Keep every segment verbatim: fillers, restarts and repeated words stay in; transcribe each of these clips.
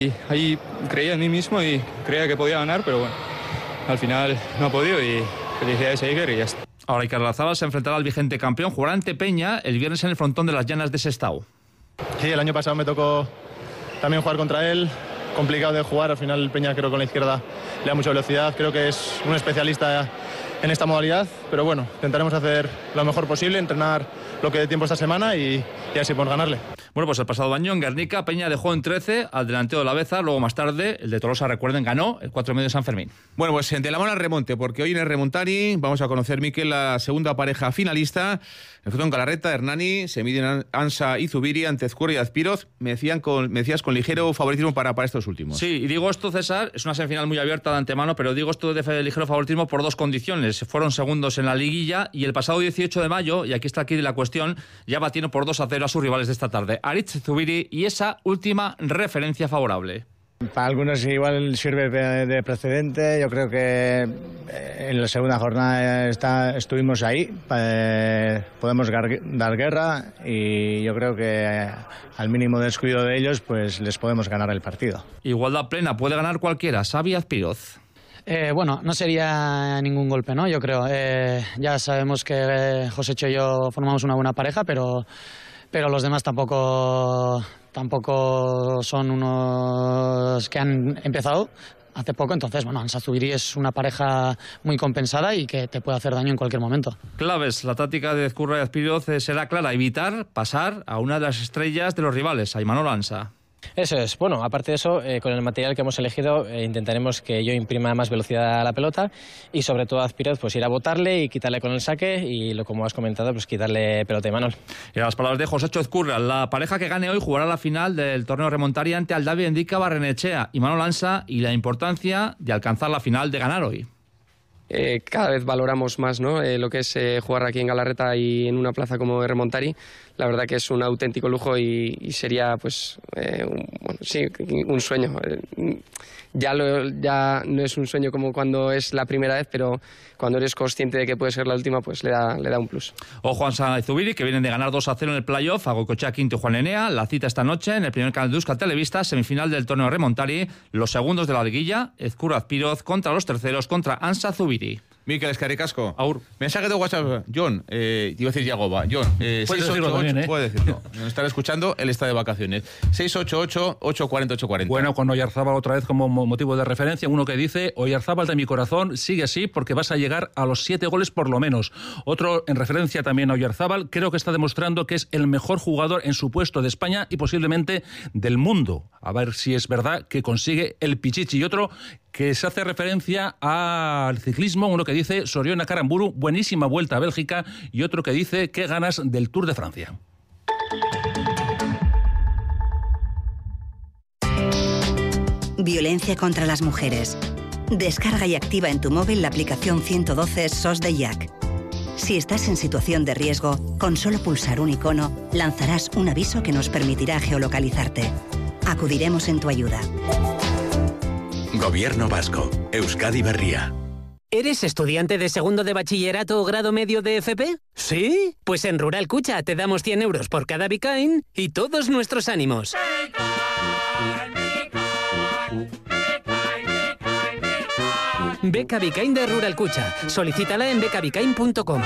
Y ahí creía en mí mismo y creía que podía ganar, pero bueno, al final no ha podido y felicidades a Iker y ya está. Ahora Iker Larrazábal se enfrentará al vigente campeón, jugará ante Peña el viernes en el frontón de las Llanas de Sestao. Sí, el año pasado me tocó también jugar contra él, complicado de jugar, al final Peña creo que con la izquierda le da mucha velocidad, creo que es un especialista en esta modalidad, pero bueno, intentaremos hacer lo mejor posible, entrenar lo que dé tiempo esta semana y, y así podemos ganarle. Bueno, pues el pasado año en Guernica, Peña dejó en trece al delantero de la Beza, luego más tarde el de Tolosa, recuerden, ganó el cuatro y medio de San Fermín. Bueno, pues de la mano al remonte, porque hoy en el Remontari vamos a conocer, Miquel, la segunda pareja finalista. El frontón Galarreta, Hernani, se miden Ansa y Zubiri ante Ezcurra y Azpiroz. Me, decían con, me decías con ligero favoritismo para, para estos últimos. Sí, y digo esto, César, es una semifinal muy abierta de antemano, pero digo esto de ligero favoritismo por dos condiciones. Fueron segundos en la liguilla y el pasado dieciocho de mayo, y aquí está aquí la cuestión, ya batieron por dos a cero a sus rivales de esta tarde, Aritz, Zubiri, y esa última referencia favorable. Para algunos igual sirve de precedente. Yo creo que en la segunda jornada está, estuvimos ahí, eh, podemos dar guerra y yo creo que al mínimo descuido de ellos pues les podemos ganar el partido. Igualdad plena, puede ganar cualquiera. Xavi Azpiroz. Eh, bueno, no sería ningún golpe, ¿no? Yo creo. Eh, ya sabemos que eh, Josécho y yo formamos una buena pareja, pero, pero los demás tampoco... tampoco son unos que han empezado hace poco, entonces, bueno, Ansa Zubiri es una pareja muy compensada y que te puede hacer daño en cualquier momento. Claves, la táctica de Ezcurra y Azpiroz será clara, evitar pasar a una de las estrellas de los rivales, a Imanol Ansa. Eso es. Bueno, aparte de eso, eh, con el material que hemos elegido eh, intentaremos que yo imprima más velocidad a la pelota y sobre todo a Azpiroz pues ir a botarle y quitarle con el saque y, lo como has comentado, pues quitarle pelota a Imanol. Y a las palabras de Josécho Ezcurra, la pareja que gane hoy jugará la final del torneo Remontari ante Aldavi Endika Barrenechea, Imanol Ansa, y la importancia de alcanzar la final, de ganar hoy. Eh, cada vez valoramos más, ¿no? eh, lo que es eh, jugar aquí en Galarreta y en una plaza como Remontari. La verdad que es un auténtico lujo y, y sería pues eh, un, bueno, sí, un sueño. Ya, lo, ya no es un sueño como cuando es la primera vez, pero cuando eres consciente de que puede ser la última, pues le da, le da un plus. Ojo a Ansa y Zubiri, que vienen de ganar dos a cero en el playoff a Goicoechea Quinto y Juan Enea. La cita esta noche en el primer canal de Euskal Televista, semifinal del torneo Remontari, los segundos de la liguilla, Ezcurra Azpiroz contra los terceros, contra Ansa Zubiri. Miquel, escarricasco. Aur. Mensaje de WhatsApp. John, eh, te iba a decir Yagoba. John, eh, puedes decirlo también, ¿eh? Puede decirlo. Nos están escuchando, él está de vacaciones. seis ocho ocho, ocho cuatro cero, ocho cuatro cero. Bueno, con Oyarzábal otra vez como motivo de referencia, uno que dice: Oyarzábal de mi corazón, sigue así porque vas a llegar a los siete goles por lo menos. Otro en referencia también a Oyarzábal, creo que está demostrando que es el mejor jugador en su puesto de España y posiblemente del mundo. A ver si es verdad que consigue el pichichi. Y otro que se hace referencia al ciclismo, uno que dice Soriona Karamburu, buenísima vuelta a Bélgica, y otro que dice qué ganas del Tour de Francia. Violencia contra las mujeres. Descarga y activa en tu móvil la aplicación ciento doce S O S de Jack. Si estás en situación de riesgo, con solo pulsar un icono, lanzarás un aviso que nos permitirá geolocalizarte. Acudiremos en tu ayuda. Gobierno Vasco. Euskadi Berria. ¿Eres estudiante de segundo de bachillerato o grado medio de F P? ¿Sí? Pues en Rural Cucha te damos cien euros por cada Bicain y todos nuestros ánimos. Beca Bicain de Rural Cucha. Solicítala en beca bicain punto com.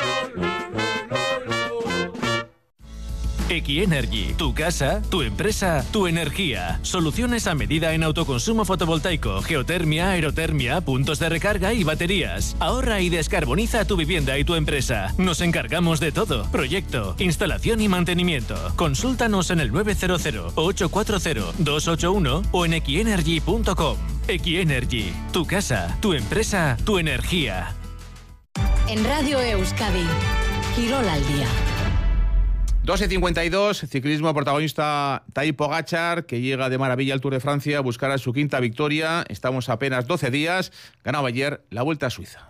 Equienergy, tu casa, tu empresa, tu energía. Soluciones a medida en autoconsumo fotovoltaico, geotermia, aerotermia, puntos de recarga y baterías. Ahorra y descarboniza tu vivienda y tu empresa. Nos encargamos de todo. Proyecto, instalación y mantenimiento. Consúltanos en el nueve cero cero, ocho cuatro cero, dos ocho uno o en equienergy punto com. Equienergy, tu casa, tu empresa, tu energía. En Radio Euskadi, Quirol al día. doce cincuenta y dos, ciclismo, protagonista Tadej Pogačar, que llega de maravilla al Tour de Francia, buscará su quinta victoria. Estamos apenas doce días. Ganaba ayer la Vuelta a Suiza.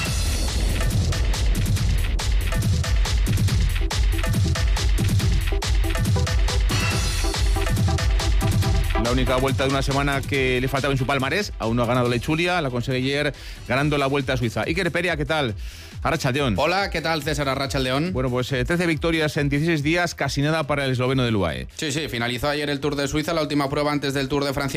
La única vuelta de una semana que le faltaba en su palmarés, aún no ha ganado la Itzulia, la consigue ayer ganando la Vuelta a Suiza. Iker Perea, ¿qué tal? Arratsaldeon. Hola, ¿qué tal, César? Arratsaldeon. Bueno, pues eh, trece victorias en dieciséis días, casi nada para el esloveno del U A E. Sí, sí, finalizó ayer el Tour de Suiza, la última prueba antes del Tour de Francia